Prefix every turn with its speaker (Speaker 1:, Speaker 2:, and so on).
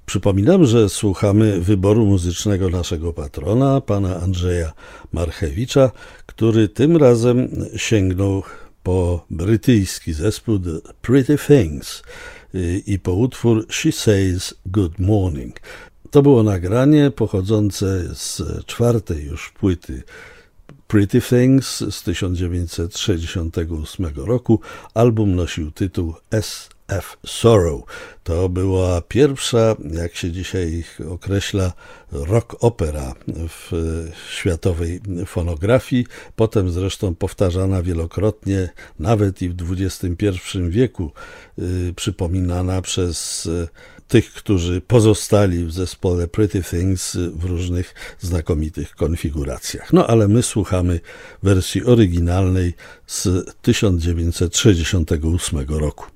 Speaker 1: Przypominam, że słuchamy wyboru muzycznego naszego patrona, pana Andrzeja Marchewicza, który tym razem sięgnął po brytyjski zespół The Pretty Things i po utwór She Says Good Morning. To było nagranie pochodzące z czwartej już płyty Pretty Things z 1968 roku. Album nosił tytuł S.F. Sorrow. To była pierwsza, jak się dzisiaj określa, rock opera w światowej fonografii, potem zresztą powtarzana wielokrotnie, nawet i w XXI wieku, przypominana przez tych, którzy pozostali w zespole Pretty Things w różnych znakomitych konfiguracjach. No ale my słuchamy wersji oryginalnej z 1968 roku.